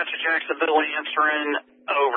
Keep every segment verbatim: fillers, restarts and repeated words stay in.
Dispatcher Jacksonville answering, over.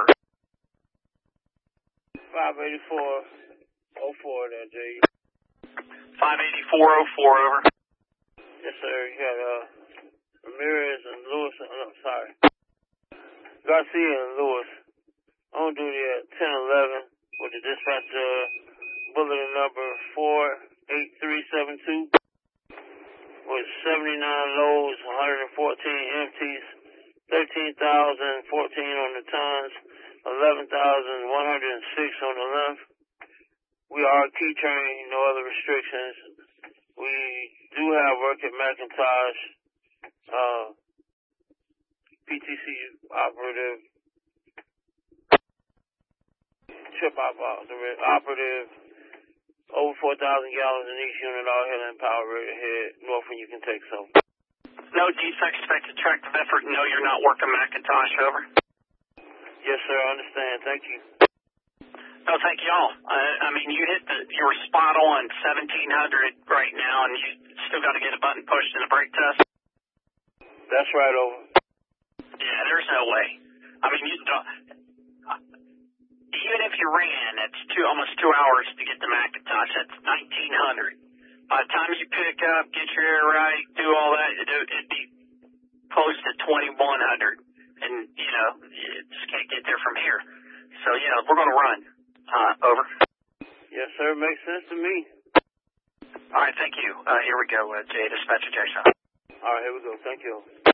five eighty-four oh four there, J. five eighty-four oh four, over. Yes, sir. You got uh, Ramirez and Lewis. Oh, no, sorry. Garcia and Lewis on duty at ten eleven with the dispatcher bulletin number four eight three seven two with seventy-nine loads, one hundred fourteen empties, thirteen thousand fourteen on the tons, eleven thousand one hundred six on the length. We are key train, no other restrictions. We do have work at McIntosh, uh, P T C operative, trip op operative, over four thousand gallons in each unit, all hail and power rated ahead, north when you can take some. No defects, expected track of effort, no, you're not working McIntosh, over. Yes, sir, I understand. Thank you. No, thank y'all. Uh, I mean, you hit the, you were spot on seventeen hundred right now, and you still got to get a button pushed in a brake test. That's right, over. Yeah, there's no way. I mean, you don't, uh, even if you ran, it's two, almost two hours to get to McIntosh. That's nineteen hundred. By the time you pick up, get your air right, do all that, it'd, it'd be close to twenty-one hundred. And, you know, you just can't get there from here. So, yeah, we're going to run. Uh, over. Yes, sir. Makes sense to me. All right, thank you. Uh, here we go, uh, Jay, Dispatcher Jackson. All right, here we go. Thank you.